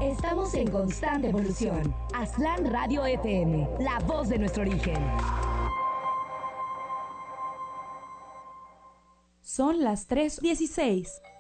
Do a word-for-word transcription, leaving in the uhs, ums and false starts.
Estamos en constante evolución. Aztlán Radio F M, la voz de nuestro origen. Son las tres dieciséis.